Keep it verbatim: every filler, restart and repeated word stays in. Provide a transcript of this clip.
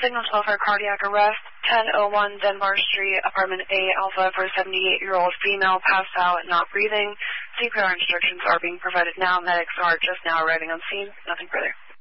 Signal twelve for cardiac arrest, ten oh one Denbar Street, apartment A Alpha for a seventy-eight-year-old female, passed out, not breathing. C P R instructions are being provided now. Medics are just now arriving on scene. Nothing further.